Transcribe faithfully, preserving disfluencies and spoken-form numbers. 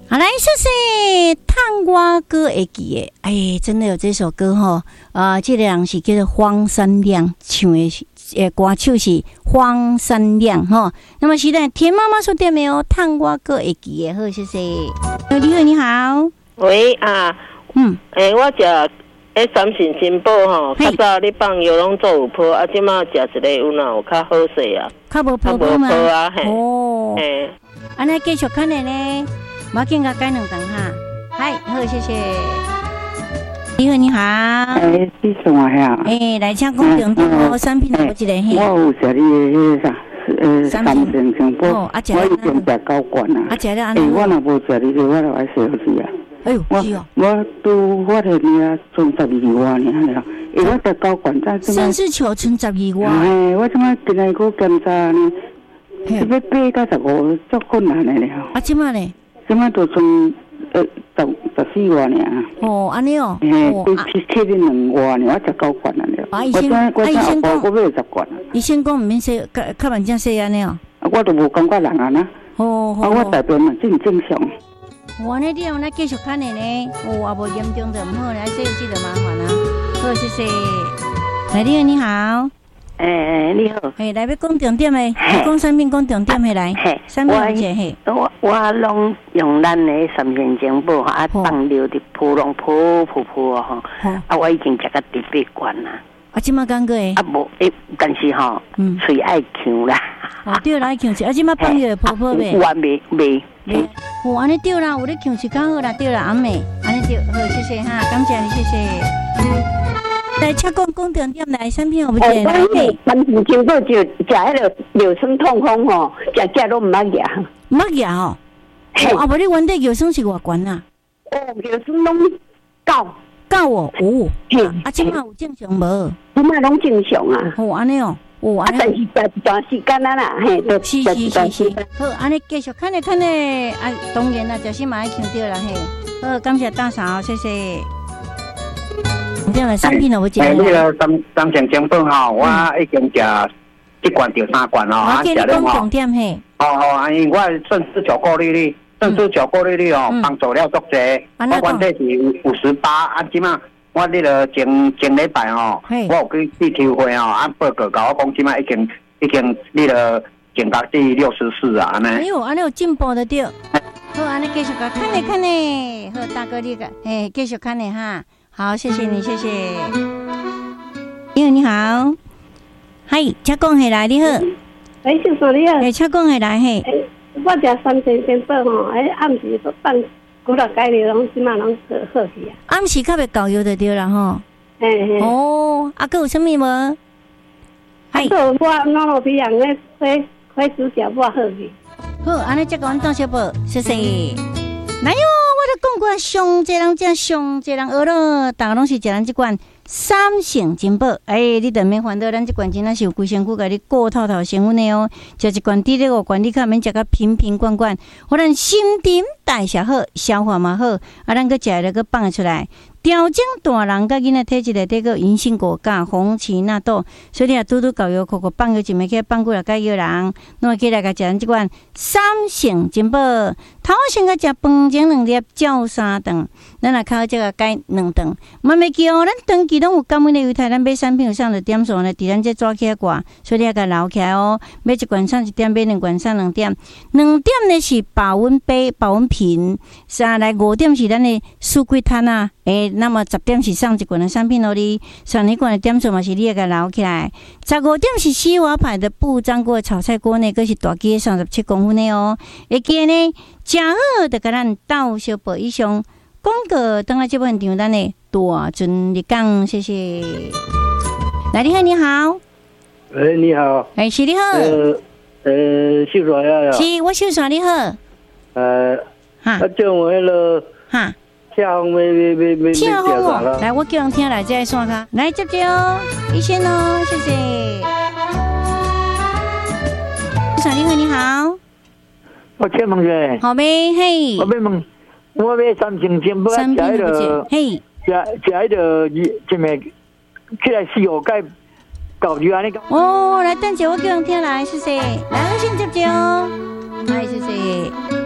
好，来，谢谢探瓜哥会记的，哎，真的有这首歌哈，啊、呃，这个人是叫做黄山亮唱的，诶，歌手是黄山亮哈。那么现在田妈妈说点没有？探瓜哥会记的，好，谢谢。你好，你好， 喂啊， 嗯， 诶、欸，我食诶三线金宝吼，较早你放药拢做有泡，啊，即马食一个有哪有较好势啊？ 较无泡泡吗？ 啊，嘿， 哦， 嘿， 安尼继续看的呢。马紧甲改两顿哈，嗨，好，谢谢。你好，你好。 哎，你是我呀？ 哎，来请讲重点哦，产品有一个嘿。 我有食你的迄个啥，呃，三成成波，我已经食高管啦。 啊，食了安尼。哎，我若无食你这，我就爱死去啊。 哎呦， 我我拄发现你啊，剩十二万尔了，因为我食高管在什么？ 甚至求剩十二万。 哎，我怎么今日去检查呢？是要八到十五，足困难的了。 啊，即马呢？ 即马就剩呃十十四万尔。 哦，安尼哦。 嘿，去去你两万尔，我食高管了了。 啊，医生，啊，医生讲， 我买十罐。 医生讲唔免说，较较慢正说安尼哦。 我都无感觉人啊呐。 哦哦。 啊，我大便嘛真正常。 我呢，你用来继续看的呢，哦，也无严重的，唔好来这这就麻烦啦。好，谢谢。来，你好，你好。 诶、欸，你好。 诶，来要讲重点诶，你讲产品讲重点诶来。嘿，产品有者嘿。 我我拢用咱的三线净宝啊，放流的扑龙扑扑扑哦吼。啊，我已经食到第八罐啦。 啊，即马讲过诶。 啊无诶，但是吼，嗯，嘴爱呛啦。 哦，对啦，爱呛是，啊，即马放流泡泡未？ 我未未。 哦，安尼对啦，有咧呛是较好啦，对啦，阿妹，安尼对，好，谢谢哈，感谢你，谢谢。来，请讲讲重点来，产品有无一个来？ 嘿，三线净宝就食迄个尿酸痛风吼，食食都毋捌食。 毋捌食哦。哦，啊，无你原底尿酸是偌悬啊？ 哦，尿酸拢高。 高哦，哦。啊，即马有正常无？ 即马拢正常啊。 哦，安尼哦。哦， 啊，但是食一段时间啊啦，嘿， 是是是是。好，安尼继续看咧看咧，啊，当然啦，就是嘛爱听到啦嘿。好，感谢大嫂，谢谢。这样的产品我记得。 哎，那个三三线净宝吼，我已经食一罐到三罐哦， 啊，食了吼。重点嘿。 哦哦，因为我肾丝球过滤率，肾丝球过滤率哦，帮助了足济。我原底是五十八，啊，即马我那个前前礼拜吼，我有去去抽会哦，啊，报告甲我讲，即马已经已经那个减到第六十四啊，安尼。 哎呦，安尼有进步的对。好，安尼继续甲看咧看咧，好，大哥你个，哎，继续看咧哈。好，谢谢你，谢谢。你好，你好，嗨，请讲下来，你好。 哎，先生你好。 哎，请讲下来嘿。 我食三线净宝吼，哎，暗时都放几落解了，拢即马拢好好去啊。 暗时较袂搞药就对啦吼。 嘿嘿。 哦，啊，佮有啥物无？ 嗨。啊，我脑脑皮样咧，快快煮食我好去。 好，安尼再甲阮当小宝，谢谢。来哟，我都讲过，上济人食，上济人学咯，大家拢是食咱即款三线净宝。哎，你著免烦恼，咱即款真正是有规身躯甲你顾透透成分的哦。食一罐滴滴五罐，你较免食甲瓶瓶罐罐，互咱新陈代谢好，消化嘛好，啊，咱佮食了佮放出来。调整大人甲囡仔体质内底个银杏果苷、红荠纳豆，所以你若拄拄搞药，口口放药一暝起放几来解药人，拢会起来甲食咱即款三线净宝。头先甲食饭前两粒，照三顿，咱若靠这个解两顿。慢慢记哦，咱长期拢有感恩的犹太，咱买产品有上的点数呢，伫咱这抓起来挂，所以你要甲留起来哦。买一罐上一点，买两罐上两点，两点呢是保温杯、保温瓶，三来五点是咱的苏桂摊啊，诶。那么十点是上一罐的产品咯，你上一罐的点数嘛是你要给留起来。十五点是西瓦牌的不粘锅炒菜锅呢，佫是大机三十七公分的哦。会记呢，正好就甲咱到小宝以上广告，等下这部分场咱的大尊你讲，谢谢。来，你好，你好。 哎，你好。 哎，是你好。 呃呃，秀爽呀呀。 是，我秀爽你好。 呃， 哈。 啊，叫我那个。 哈。 恰红没没没没恰红哦，来，我叫人听来再算他，来接接哦，一线哦，谢谢。小你好，你好， 我请问者， 好没？嘿， 我要问，我要三千千不？ 三千不见，嘿， 食食迄个一暝起来四五盖搞住安尼讲。 哦，来等下我叫人听来，谢谢，来，我先接接哦，来，谢谢。